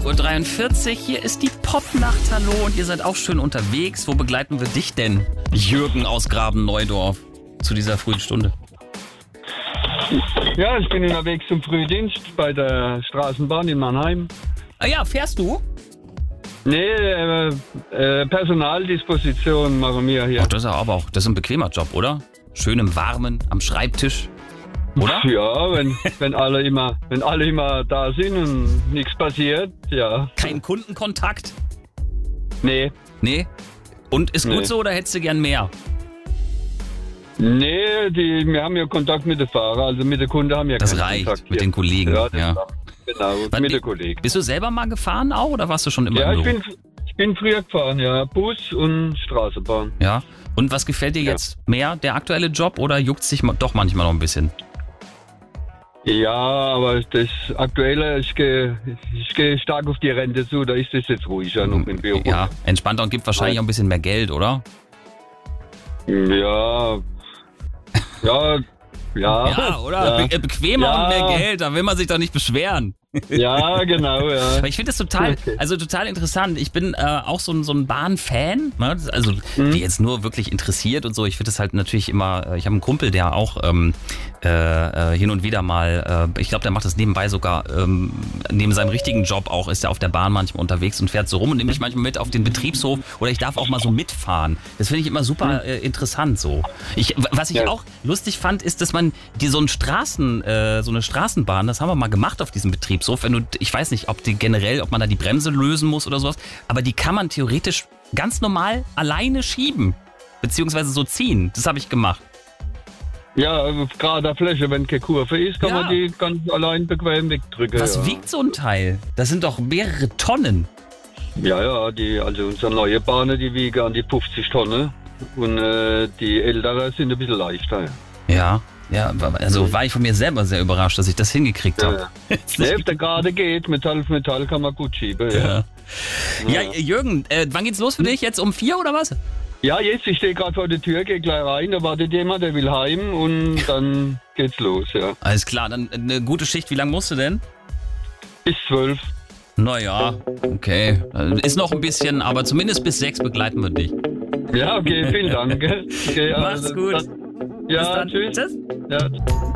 11.43 Uhr, hier ist die Popnacht, hallo, und ihr seid auch schön unterwegs. Wo begleiten wir dich denn, Jürgen aus Graben-Neudorf, zu dieser frühen Stunde? Ja, ich bin unterwegs zum Frühdienst bei der Straßenbahn in Mannheim. Ah ja, fährst du? Nee, Personaldisposition machen wir hier. Ach, das ist ein bequemer Job, oder? Schön im Warmen, am Schreibtisch, oder? Ja, wenn alle immer da sind und nichts passiert, ja. Kein Kundenkontakt? Nee. Nee? Und ist gut so oder hättest du gern mehr? Nee, wir haben ja Kontakt mit den Fahrern, also mit den Kunden haben wir Das keinen reicht, Kontakt mit hier. den Kollegen. Ja, Ja. Genau, mit den Kollegen. Bist du selber mal gefahren auch oder warst du schon immer Ja, im ich Büro? bin früher gefahren, ja. Bus und Straßenbahn. Ja. Und was gefällt dir jetzt mehr, der aktuelle Job, oder juckt es dich doch manchmal noch ein bisschen? Ja, aber das Aktuelle, ich gehe stark auf die Rente zu, da ist es jetzt ruhiger noch im Büro. Ja, entspannter und gibt wahrscheinlich auch ein bisschen mehr Geld, oder? Ja, Ja, oder? Ja. Bequemer und mehr Geld, da will man sich doch nicht beschweren. Ja, genau, ja. Aber ich finde das total interessant. Ich bin auch so ein Bahn-Fan, ne? Also die jetzt nur wirklich interessiert und so. Ich finde das halt natürlich immer, ich habe einen Kumpel, der auch hin und wieder mal, ich glaube, der macht das nebenbei sogar, neben seinem richtigen Job auch, ist er auf der Bahn manchmal unterwegs und fährt so rum und nimmt mich manchmal mit auf den Betriebshof oder ich darf auch mal so mitfahren. Das finde ich immer super interessant so. Was ich auch lustig fand, ist, dass man so eine Straßenbahn, das haben wir mal gemacht auf diesem Betriebshof, ich weiß nicht, ob man da die Bremse lösen muss oder sowas, aber die kann man theoretisch ganz normal alleine schieben, beziehungsweise so ziehen. Das habe ich gemacht. Ja, gerade der Fläche, wenn keine Kurve ist, kann man die ganz allein bequem wegdrücken. Was wiegt so ein Teil? Das sind doch mehrere Tonnen. Ja, also unsere neue Bahnen, die wiegen an die 50 Tonnen und die ältere sind ein bisschen leichter. Ja, also war ich von mir selber sehr überrascht, dass ich das hingekriegt habe. Nee, ob der gerade geht, Metall auf Metall kann man gut schieben. Ja, Jürgen, wann geht's los für dich? Jetzt um 4 oder was? Ja, jetzt, ich stehe gerade vor der Tür, gehe gleich rein, da wartet jemand, der will heim und dann geht's los, ja. Alles klar, dann eine gute Schicht. Wie lange musst du denn? Bis 12. Naja, okay. Ist noch ein bisschen, aber zumindest bis 6 begleiten wir dich. Ja, okay, vielen Dank. Okay, Mach's gut. Ja, Bis dann. tschüss. Tschüss. Ja.